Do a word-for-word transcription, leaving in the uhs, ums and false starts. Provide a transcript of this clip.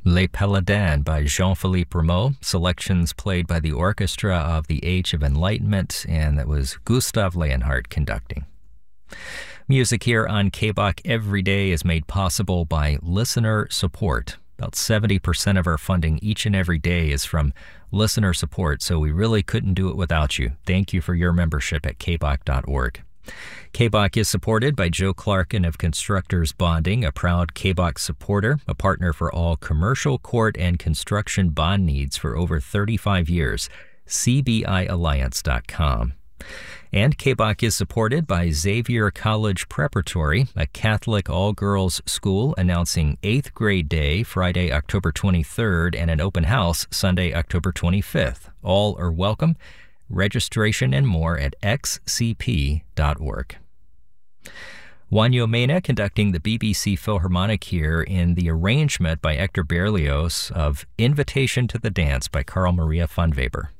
Les Paladins by Jean-Philippe Rameau, selections played by the Orchestra of the Age of Enlightenment, and that was Gustav Leonhardt conducting. Music here on K B O C Every Day is made possible by listener support. About seventy percent of our funding each and every day is from listener support, so we really couldn't do it without you. Thank you for your membership at k b o c dot org. K B O C is supported by Joe Clarkin of Constructors Bonding, a proud K B O C supporter, a partner for all commercial, court, and construction bond needs for over thirty-five years. c b i alliance dot com. And K B O C is supported by Xavier College Preparatory, a Catholic all-girls school, announcing eighth grade day Friday, October twenty-third, and an open house Sunday, October twenty-fifth. All are welcome. Registration and more at x c p dot org. Juanjo Mena conducting the B B C Philharmonic here in the arrangement by Hector Berlioz of Invitation to the Dance by Carl Maria von Weber.